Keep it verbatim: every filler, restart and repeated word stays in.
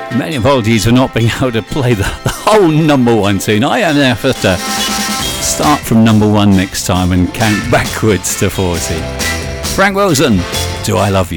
Many apologies for not being able to play the, the whole number one tune. I have to start from number one next time and count backwards to forty. Frank Wilson, Do I Love You?